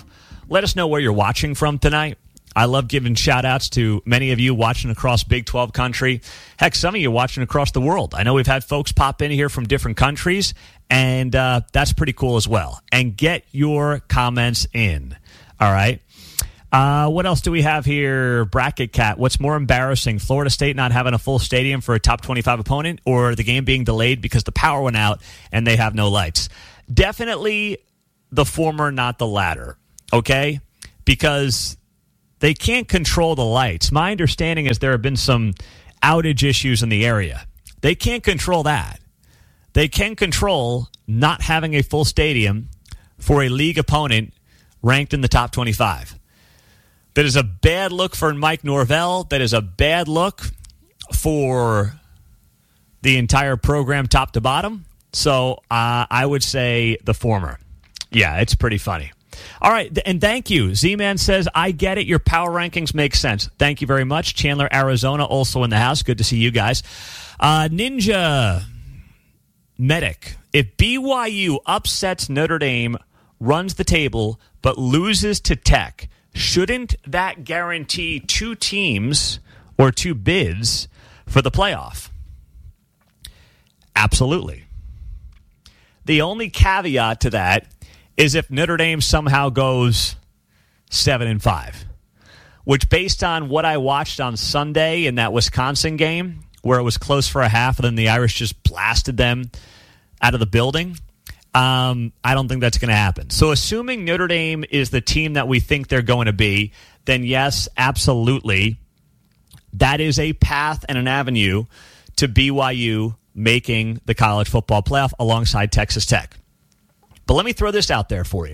Let us know where you're watching from tonight. I love giving shout-outs to many of you watching across Big twelve country. Heck, some of you watching across the world. I know we've had folks pop in here from different countries, and uh, that's pretty cool as well. And get your comments in. All right? Uh, what else do we have here? Bracket Cat. What's more embarrassing, Florida State not having a full stadium for a top twenty-five opponent, or the game being delayed because the power went out and they have no lights? Definitely the former, not the latter, okay? Because they can't control the lights. My understanding is there have been some outage issues in the area. They can't control that. They can control not having a full stadium for a league opponent ranked in the top twenty-five. That is a bad look for Mike Norvell. That is a bad look for the entire program top to bottom. So uh, I would say the former. Yeah, it's pretty funny. All right, and thank you. Z-Man says, I get it. Your power rankings make sense. Thank you very much. Chandler, Arizona, also in the house. Good to see you guys. Uh, Ninja Medic. If B Y U upsets Notre Dame, runs the table, but loses to Tech, shouldn't that guarantee two teams or two bids for the playoff? Absolutely. The only caveat to that is if Notre Dame somehow goes seven and five, which, based on what I watched on Sunday in that Wisconsin game, where it was close for a half and then the Irish just blasted them out of the building, um, I don't think that's going to happen. So assuming Notre Dame is the team that we think they're going to be, then yes, absolutely, that is a path and an avenue to B Y U making the college football playoff alongside Texas Tech. But let me throw this out there for you.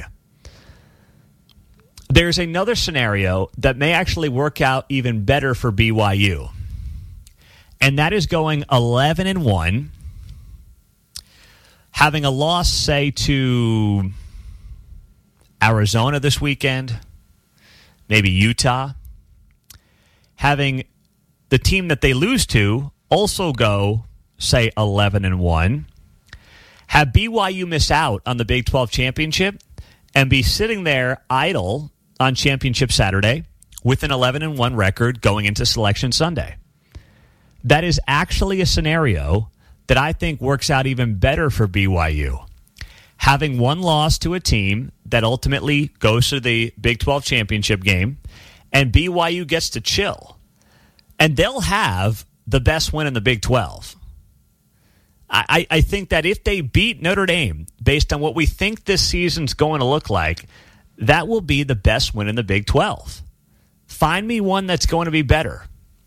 There's another scenario that may actually work out even better for B Y U. And that is going eleven and one, having a loss, say, to Arizona this weekend, maybe Utah, having the team that they lose to also go, say, eleven and one, have B Y U miss out on the Big twelve championship and be sitting there idle on Championship Saturday with an eleven and one record going into Selection Sunday. That is actually a scenario that I think works out even better for B Y U. Having one loss to a team that ultimately goes to the Big twelve championship game, and B Y U gets to chill. And they'll have the best win in the Big twelve. I, I think that if they beat Notre Dame, based on what we think this season's going to look like, that will be the best win in the Big twelve. Find me one that's going to be better.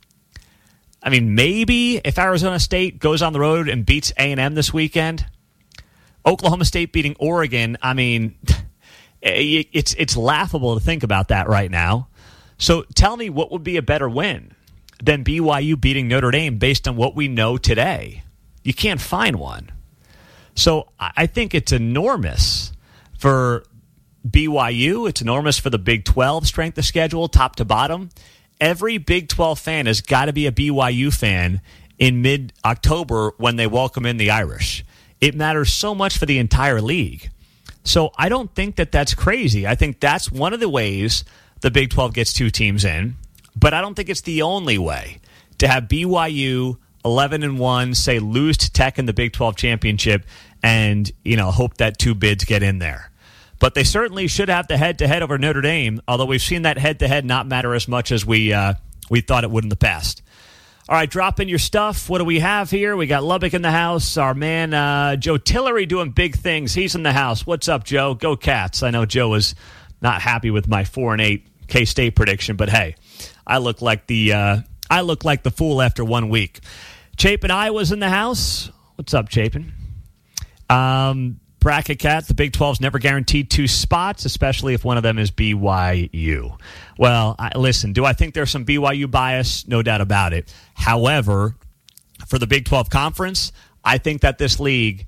I mean, maybe if Arizona State goes on the road and beats A and M this weekend, Oklahoma State beating Oregon, I mean, it's it's laughable to think about that right now. So tell me, what would be a better win than B Y U beating Notre Dame based on what we know today? You can't find one. So I think it's enormous for B Y U. It's enormous for the Big twelve strength of schedule, top to bottom. Every Big twelve fan has got to be a B Y U fan in mid-October when they welcome in the Irish. It matters so much for the entire league. So I don't think that that's crazy. I think that's one of the ways the Big twelve gets two teams in, but I don't think it's the only way to have B Y U eleven and one, say, lose to Tech in the Big twelve championship, and, you know, hope that two bids get in there. But they certainly should have the head-to-head over Notre Dame, although we've seen that head-to-head not matter as much as we uh, we thought it would in the past. All right, drop in your stuff. What do we have here? We got Lubbock in the house. Our man uh, Joe Tillery doing big things. He's in the house. What's up, Joe? Go Cats. I know Joe was not happy with my four and eight K-State prediction, but hey, I look like the uh, I look like the fool after one week. Chapin Iowa's in the house. What's up, Chapin? Um, Bracket Cat, the Big twelve's never guaranteed two spots, especially if one of them is B Y U. Well, I, listen, do I think there's some B Y U bias? No doubt about it. However, for the Big twelve conference, I think that this league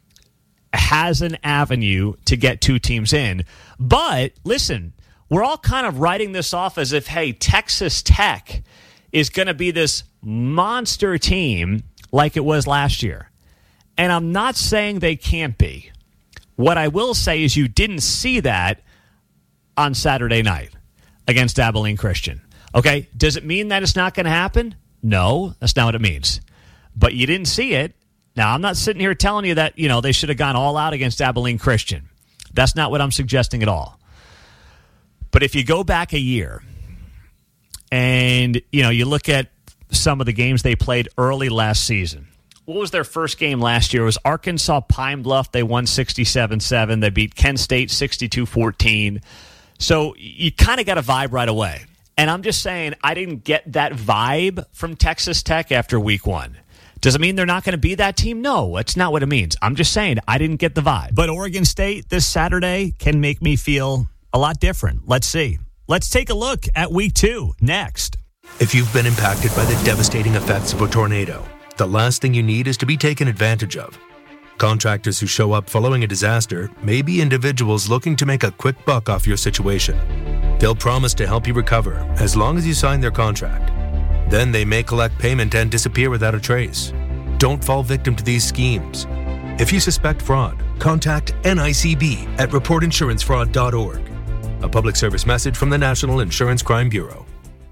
has an avenue to get two teams in. But, listen, we're all kind of writing this off as if, hey, Texas Tech is going to be this monster team like it was last year. And I'm not saying they can't be. What I will say is you didn't see that on Saturday night against Abilene Christian. Okay, does it mean that it's not going to happen? No, that's not what it means. But you didn't see it. Now, I'm not sitting here telling you that, you know, they should have gone all out against Abilene Christian. That's not what I'm suggesting at all. But if you go back a year and, you know, you look at some of the games they played early last season. What was their first game last year? It was Arkansas Pine Bluff. They won sixty-seven seven. They beat Kent State sixty-two fourteen. So you kind of got a vibe right away. And I'm just saying I didn't get that vibe from Texas Tech after week one. Does it mean they're not going to be that team? No, it's not what it means. I'm just saying I didn't get the vibe. But Oregon State this Saturday can make me feel a lot different. Let's see. Let's take a look at week two next. If you've been impacted by the devastating effects of a tornado, the last thing you need is to be taken advantage of. Contractors who show up following a disaster may be individuals looking to make a quick buck off your situation. They'll promise to help you recover as long as you sign their contract. Then they may collect payment and disappear without a trace. Don't fall victim to these schemes. If you suspect fraud, contact N I C B at report insurance fraud dot org. A public service message from the National Insurance Crime Bureau.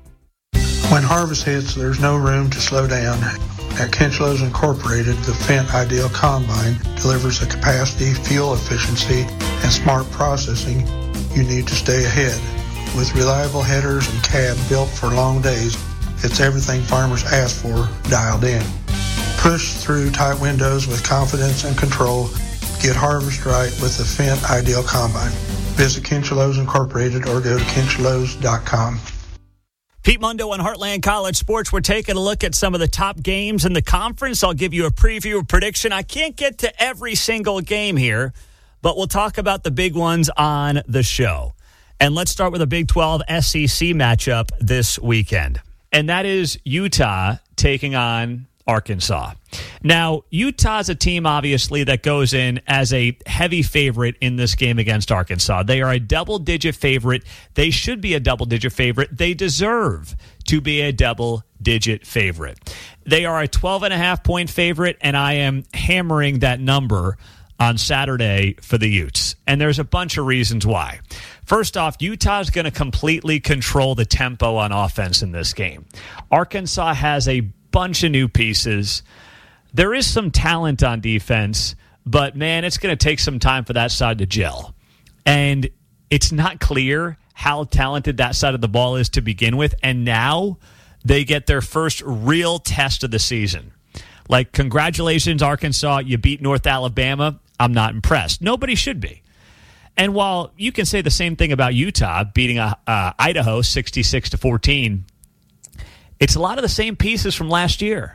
When harvest hits, there's no room to slow down. At Kinchlows Incorporated, the Fendt Ideal Combine delivers the capacity, fuel efficiency, and smart processing you need to stay ahead. With reliable headers and cab built for long days, it's everything farmers ask for dialed in. Push through tight windows with confidence and control. Get harvest right with the Fendt Ideal Combine. Visit Kinchlows Incorporated or go to kinchlows dot com. Pete Mundo on Heartland College Sports. We're taking a look at some of the top games in the conference. I'll give you a preview, a prediction. I can't get to every single game here, but we'll talk about the big ones on the show. And let's start with a Big twelve S E C matchup this weekend. And that is Utah taking on Arkansas. Now, Utah's a team, obviously, that goes in as a heavy favorite in this game against Arkansas. They are a double-digit favorite. They should be a double-digit favorite. They deserve to be a double-digit favorite. They are a twelve and a half point favorite, and I am hammering that number on Saturday for the Utes. And there's a bunch of reasons why. First off, Utah's going to completely control the tempo on offense in this game. Arkansas has a bunch of new pieces. There is some talent on defense, but man, it's going to take some time for that side to gel. And it's not clear how talented that side of the ball is to begin with. And now they get their first real test of the season. Like, congratulations, Arkansas, you beat North Alabama. I'm not impressed. Nobody should be. And while you can say the same thing about Utah beating uh, uh, Idaho sixty-six to fourteen, it's a lot of the same pieces from last year.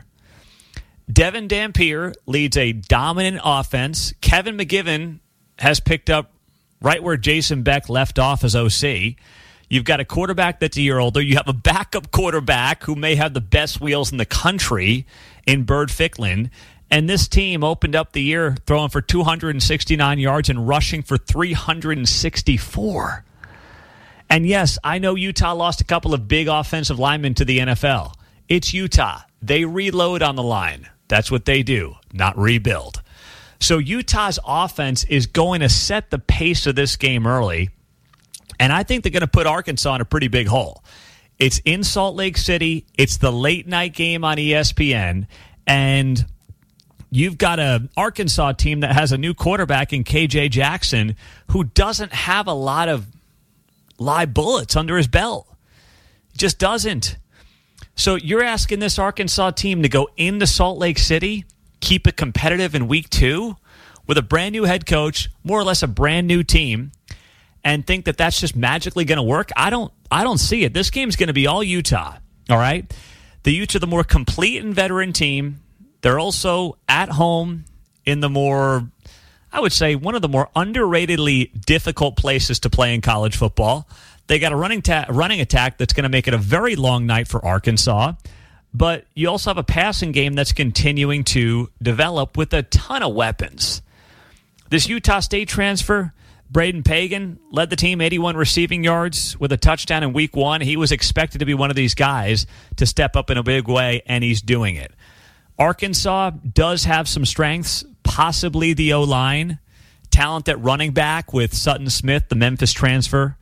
Devin Dampier leads a dominant offense. Kevin McGivern has picked up right where Jason Beck left off as O C. You've got a quarterback that's a year older. You have a backup quarterback who may have the best wheels in the country in Bird Ficklin. And this team opened up the year throwing for two hundred sixty-nine yards and rushing for three hundred sixty-four. And yes, I know Utah lost a couple of big offensive linemen to the N F L. It's Utah. They reload on the line. That's what they do, not rebuild. So Utah's offense is going to set the pace of this game early, and I think they're going to put Arkansas in a pretty big hole. It's in Salt Lake City. It's the late-night game on E S P N, and you've got an Arkansas team that has a new quarterback in K J Jackson who doesn't have a lot of live bullets under his belt. He just doesn't. So you're asking this Arkansas team to go into Salt Lake City, keep it competitive in week two with a brand new head coach, more or less a brand new team, and think that that's just magically going to work? I don't I don't see it. This game's going to be all Utah, all right? The Utes are the more complete and veteran team. They're also at home in the more, I would say, one of the more underratedly difficult places to play in college football. They got a running ta- running attack that's going to make it a very long night for Arkansas. But you also have a passing game that's continuing to develop with a ton of weapons. This Utah State transfer, Braden Pagan, led the team eighty-one receiving yards with a touchdown in week one. He was expected to be one of these guys to step up in a big way, and he's doing it. Arkansas does have some strengths, possibly the O-line, talent at running back with Sutton Smith, the Memphis transfer.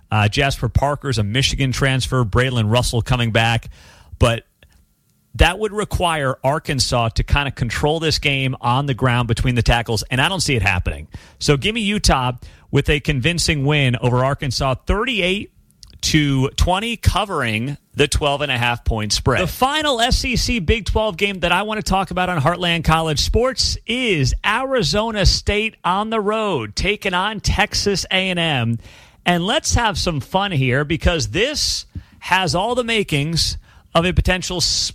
Uh, Jasper Parker's a Michigan transfer. Braylon Russell coming back. But that would require Arkansas to kind of control this game on the ground between the tackles, and I don't see it happening. So give me Utah with a convincing win over Arkansas, thirty-eight to twenty, covering the twelve and a half point spread. The final S E C Big twelve game that I want to talk about on Heartland College Sports is Arizona State on the road, taking on Texas A and M. And let's have some fun here, because this has all the makings of a potential